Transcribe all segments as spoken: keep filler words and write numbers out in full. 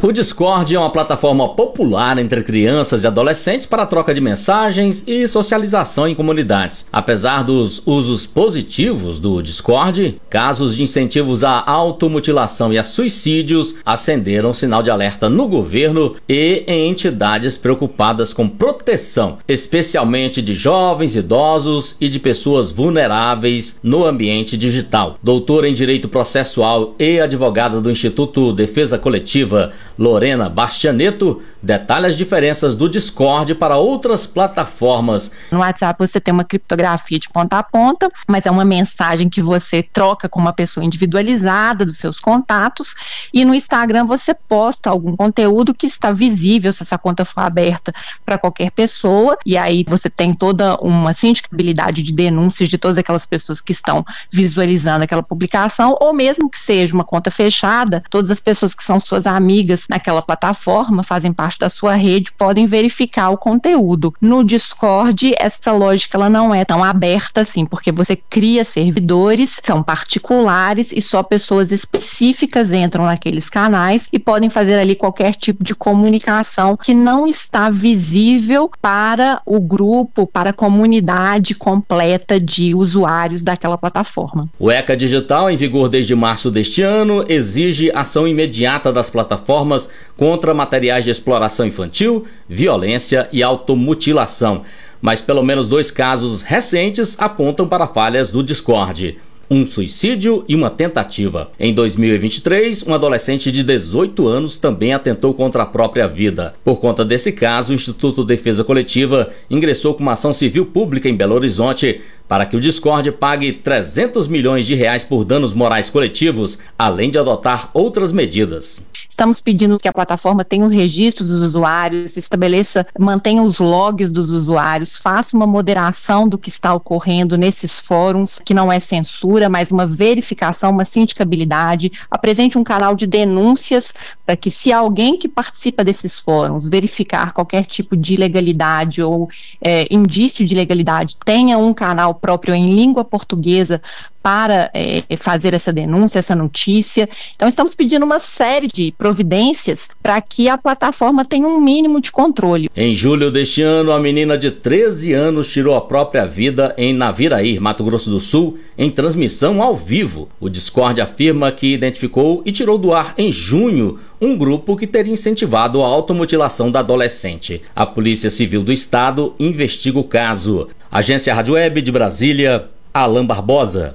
O Discord é uma plataforma popular entre crianças e adolescentes para a troca de mensagens e socialização em comunidades. Apesar dos usos positivos do Discord, casos de incentivos à automutilação e a suicídios acenderam sinal de alerta no governo e em entidades preocupadas com proteção, especialmente de jovens, idosos e de pessoas vulneráveis no ambiente digital. Doutora em Direito Processual e advogada do Instituto Defesa Coletiva, Lorena Bastianetto, detalha as diferenças do Discord para outras plataformas. No WhatsApp você tem uma criptografia de ponta a ponta, mas é uma mensagem que você troca com uma pessoa individualizada dos seus contatos, e no Instagram você posta algum conteúdo que está visível se essa conta for aberta para qualquer pessoa, e aí você tem toda uma sindicabilidade de denúncias de todas aquelas pessoas que estão visualizando aquela publicação, ou mesmo que seja uma conta fechada, todas as pessoas que são suas amigas naquela plataforma, fazem parte da sua rede, podem verificar o conteúdo. No Discord, essa lógica ela não é tão aberta assim, porque você cria servidores, são particulares e só pessoas específicas entram naqueles canais e podem fazer ali qualquer tipo de comunicação que não está visível para o grupo, para a comunidade completa de usuários daquela plataforma. O ECA Digital, em vigor desde março deste ano, exige ação imediata das plataformas contra materiais de exploração infantil, violência e automutilação. Mas pelo menos dois casos recentes apontam para falhas do Discord: um suicídio e uma tentativa. Em dois mil e vinte e três, um adolescente de dezoito anos também atentou contra a própria vida. Por conta desse caso, o Instituto Defesa Coletiva ingressou com uma ação civil pública em Belo Horizonte para que o Discord pague trezentos milhões de reais por danos morais coletivos, além de adotar outras medidas. Estamos pedindo que a plataforma tenha o registro dos usuários, estabeleça, mantenha os logs dos usuários, faça uma moderação do que está ocorrendo nesses fóruns, que não é censura, mas uma verificação, uma sindicabilidade, apresente um canal de denúncias para que, se alguém que participa desses fóruns verificar qualquer tipo de ilegalidade ou é, indício de ilegalidade, tenha um canal próprio em língua portuguesa para é, fazer essa denúncia, essa notícia. Então estamos pedindo uma série de providências para que a plataforma tenha um mínimo de controle. Em julho deste ano, a menina de treze anos tirou a própria vida em Naviraí, Mato Grosso do Sul, em transmissão ao vivo. O Discord afirma que identificou e tirou do ar em junho um grupo que teria incentivado a automutilação da adolescente. A Polícia Civil do Estado investiga o caso. Agência Rádio Web de Brasília, Alan Barbosa.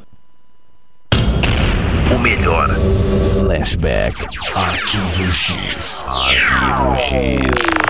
O melhor. Flashback. Arquivo X. Arquivo X.